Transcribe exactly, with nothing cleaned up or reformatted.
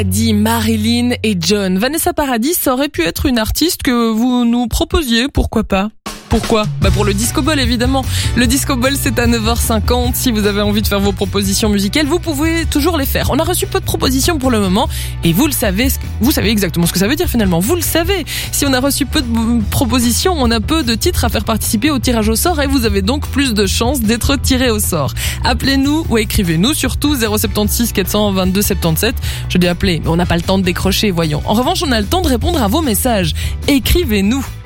Dit Marilyn et John. Vanessa Paradis, ça aurait pu être une artiste que vous nous proposiez, pourquoi pas? Pourquoi? Bah pour le Disco Ball évidemment. Le Disco Ball c'est à neuf heures cinquante. Si vous avez envie de faire vos propositions musicales, vous pouvez toujours les faire. On a reçu peu de propositions pour le moment et vous le savez, vous savez exactement ce que ça veut dire finalement. Vous le savez. Si on a reçu peu de propositions, on a peu de titres à faire participer au tirage au sort et vous avez donc plus de chances d'être tiré au sort. Appelez-nous ou écrivez-nous surtout zéro soixante-seize quatre cent vingt-deux soixante-dix-sept. Je dis appeler, mais on n'a pas le temps de décrocher, voyons. En revanche, on a le temps de répondre à vos messages. Écrivez-nous.